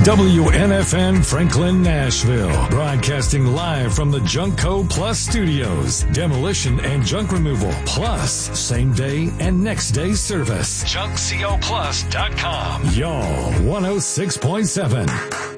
WNFN Franklin, Nashville. Broadcasting live from the Junkco Plus studios. Demolition and junk removal. Plus, same day and next day service. JunkCoPlus.com. Y'all 106.7.